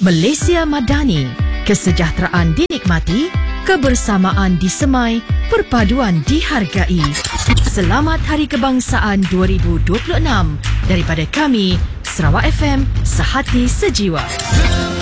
Malaysia Madani, kesejahteraan dinikmati, kebersamaan disemai, perpaduan dihargai. Selamat Hari Kebangsaan 2026 daripada kami, Sarawak FM, Sehati Sejiwa.